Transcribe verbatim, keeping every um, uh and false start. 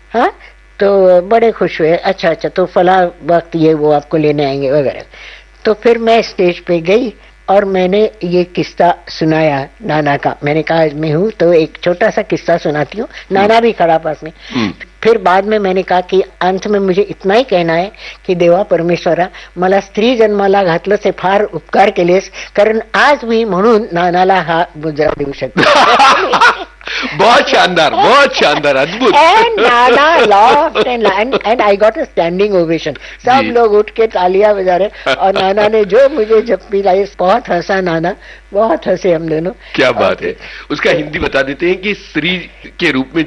हाँ, तो बड़े खुश हुए, अच्छा अच्छा तो फला वक्त ये वो आपको लेने आएंगे वगैरह। तो फिर मैं स्टेज पे गई और मैंने ये किस्सा सुनाया नाना का। मैंने कहा आज मैं हूँ तो एक छोटा सा किस्सा सुनाती हूँ, नाना भी खड़ा पास में। फिर बाद में मैंने कहा कि अंत में मुझे इतना ही कहना है की देवा परमेश्वरा मला स्त्री जन्माला घातलं ते फार उपकार केलेस, कारण आज मी म्हणून नानाला हा मुजरा देऊ शकतो। बहुत शानदार, बहुत शानदार, अद्भुत। And Nana laughed and, and, and I got a standing ovation. सब लोग उठ के तालियां बजा रहे और नाना ने जो मुझे जब पिलाई, बहुत हंसा नाना, बहुत हंसे हम दोनों। क्या बात है। उसका हिंदी बता देते हैं कि स्त्री के रूप में